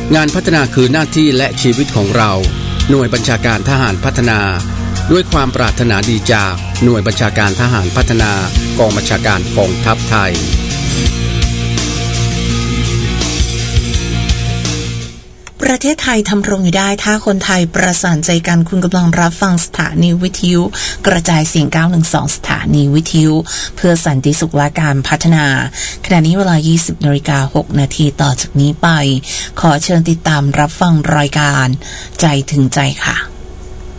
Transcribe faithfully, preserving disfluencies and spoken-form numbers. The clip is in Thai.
งานพัฒนาคือหน้าที่และชีวิตของเราหน่วยบัญชาการทหารพัฒนาด้วยความปรารถนาดีจากหน่วยบัญชาการทหารพัฒนากองบัญชาการกองทัพไทยประเทศไทยทำรงอยู่ได้ถ้าคนไทยประสานใจกันคุณกำลังรับฟังสถานีวิทยุกระจายเสียงเก้าหนึ่งสองสถานีวิทยุเพื่อสันติสุขและการพัฒนาขณะนี้เวลา ยี่สิบนาฬิกาหกนาทีต่อจากนี้ไปขอเชิญติดตามรับฟังรายการใจถึงใจค่ะ